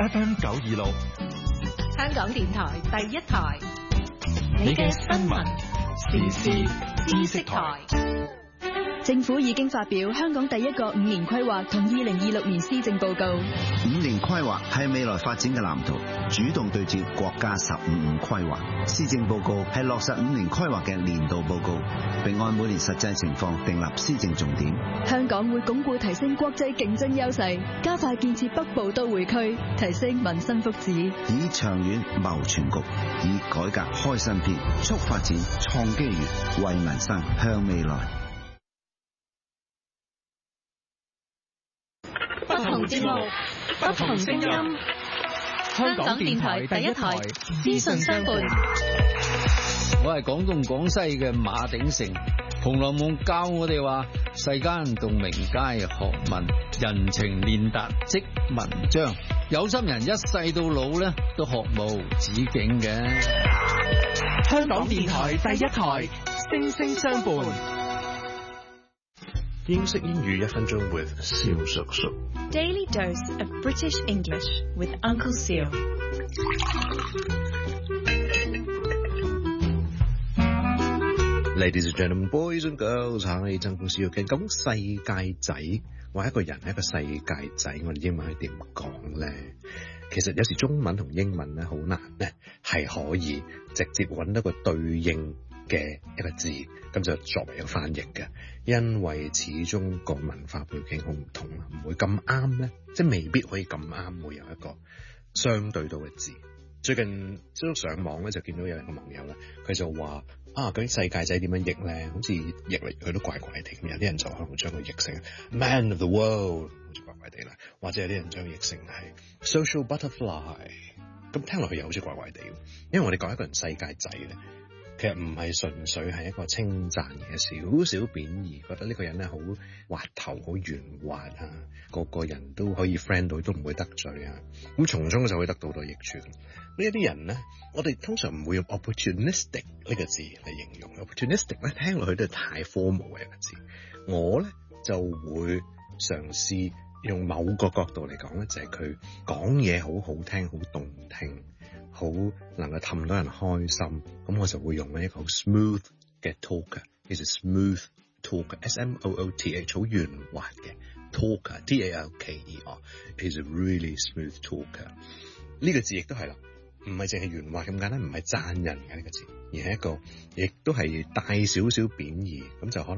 FM 926， 香港電台第一台， 你嘅新聞時事知識台。 政府已經發表香港第一個5年規劃同2026年施政報告。 5年規劃係未來發展嘅藍圖，主動對接國家15規劃。施政報告係落實5年規劃嘅年度報告，並按每年實際情況訂立施政重點。 香港會鞏固提升國際競爭優勢，加快建設北部都會區，提升民生福祉， 以長遠謀全局，以改革開新篇，促發展創機遇，為民生向未來。 不同節目，不同聲音。香港電台第一台，資訊相伴。 我係廣東廣西嘅馬鼎盛，《紅樓夢》教我哋話：世間洞明皆學問，人情練達即文章。有心人一世到老咧，都學無止境嘅。 香港電台第一台，聲聲相伴。 英式英語1分鐘 with 蕭叔叔。 Daily dose of British English with Uncle Seal. Ladies and gentlemen, boys and girls， 係曾公司嘅。咁世界仔，話一個人係一個世界仔，我哋英文係點講咧？其實有時中文同英文咧好難咧，係可以直接揾到個對應嘅一個字，咁就作為一個翻譯嘅。因為始終個文化背景好唔同，唔會咁啱咧，即係未必可以咁啱會有一個相對到嘅字。最近都上網咧就見到有一個網友啦，佢就話究竟世界仔點樣譯咧？好似譯嚟佢都怪怪地咁，有啲人就可能將佢譯成 Man of the World， 好似怪怪地啦，或者有啲人將佢譯成係 Social Butterfly， 咁聽落去又好似怪怪地。因為我哋講一個人世界仔咧，其實唔係純粹係一個稱讚嘅，少少貶義，覺得呢個人咧好滑頭，好圓滑啊，個人都可以 friend 到，都唔會得罪啊，咁從中就會得到好多益處。呢一啲人咧，我哋通常唔會用 opportunistic 呢個字嚟形容。opportunistic 咧聽落去都係太 formal 嘅一個字，我咧就會嘗試用某個角度嚟講咧，就係佢講嘢好好聽，好動聽，好能夠氹到人開心，咁我就會用一個好 smooth 嘅 talker， 其實 smooth talker，S-M-O-O-T-H， 好圓滑嘅 talker，T-A-L-K-E-R，is a really smooth talker。呢個字亦都係啦，唔係淨係圓滑咁簡單，唔係讚人嘅呢個字，而係一個亦都係帶少少貶義，咁就可能